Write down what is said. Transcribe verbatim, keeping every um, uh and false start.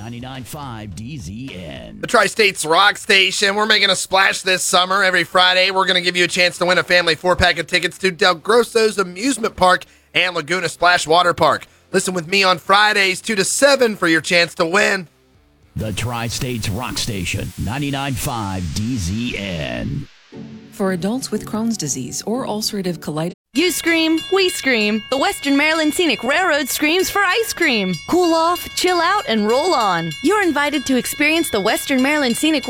ninety-nine point five D Z N. The Tri-States Rock Station. We're making a splash this summer. Every Friday, we're going to give you a chance to win a family four-pack of tickets to Del Grosso's Amusement Park and Laguna Splash Water Park. Listen with me on Fridays, two to seven, for your chance to win. The Tri-States Rock Station, ninety-nine point five D Z N. For adults with Crohn's disease or ulcerative colitis. You scream, we scream. The Western Maryland Scenic Railroad screams for ice cream. Cool off, chill out, and roll on. You're invited to experience the Western Maryland Scenic